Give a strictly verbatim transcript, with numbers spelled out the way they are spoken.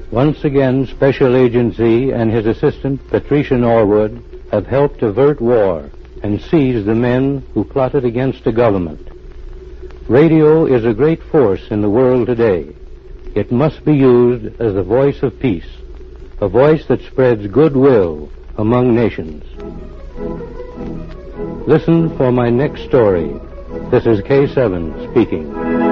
Once again, Special Agent Z and his assistant, Patricia Norwood, have helped avert war and seize the men who plotted against the government. Radio is a great force in the world today. It must be used as the voice of peace, a voice that spreads goodwill among nations. Listen for my next story. This is K seven speaking.